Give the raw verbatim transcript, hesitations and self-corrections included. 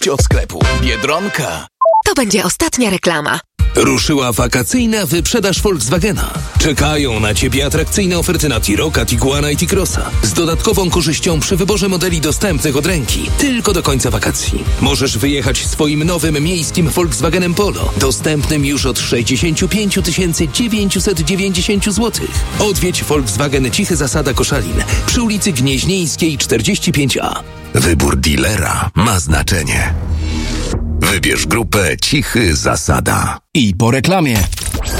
Od sklepu Biedronka. To będzie ostatnia reklama. Ruszyła wakacyjna wyprzedaż Volkswagena. Czekają na Ciebie atrakcyjne oferty na T-Rocka, Tiguana i T-Crossa. Z dodatkową korzyścią przy wyborze modeli dostępnych od ręki. Tylko do końca wakacji. Możesz wyjechać swoim nowym miejskim Volkswagenem Polo. Dostępnym już od sześćdziesiąt pięć tysięcy dziewięćset dziewięćdziesiąt złotych. Odwiedź Volkswagen Cichy Zasada Koszalin przy ulicy Gnieźnieńskiej czterdzieści pięć A. Wybór dealera ma znaczenie. Wybierz grupę Cichy Zasada. I po reklamie.